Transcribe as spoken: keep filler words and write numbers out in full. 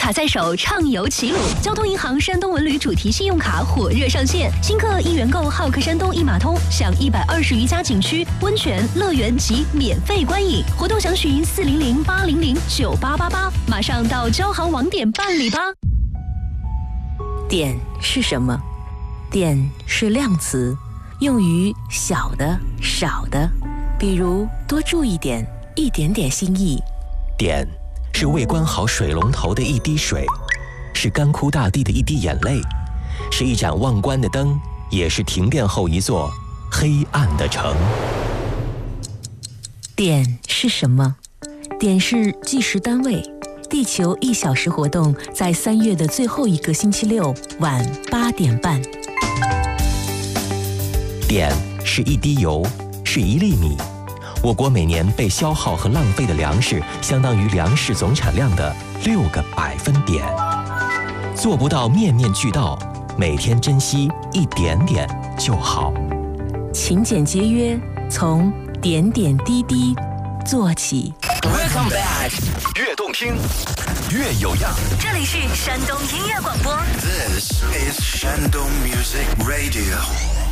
卡在手，畅游齐鲁。交通银行山东文旅主题信用卡火热上线，新客一元购浩客山东一码通，享一百二十余家景区、温泉、乐园及免费观影。活动详询四零零八零零九八八八，马上到交行网点办理吧。 点是什么？点是量词，用于小的、少的，比如多注意点、一点点心意。 点是未关好水龙头的一滴水，是干枯大地的一滴眼泪，是一盏忘关的灯，也是停电后一座黑暗的城。 点是什么？点是计时单位。地球一小时活动在三月的最后一个星期六晚八点半。 点是一滴油，是一粒米。我国每年被消耗和浪费的粮食，相当于粮食总产量的六个百分点。做不到面面俱到，每天珍惜一点点就好。 勤俭节约，从点点滴滴做起。 Welcome back， 越动听，越有样。 这里是山东音乐广播。 This is 山东 Music Radio。